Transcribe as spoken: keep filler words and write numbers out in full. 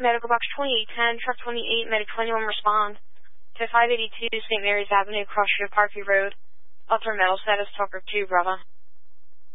Medical Box twenty-eight ten, Truck twenty-eight, Medic twenty-one, respond to five eighty-two Saint Mary's Avenue, Cross Street, Parkview Road. Ultra Metal status, Talker two, Bravo.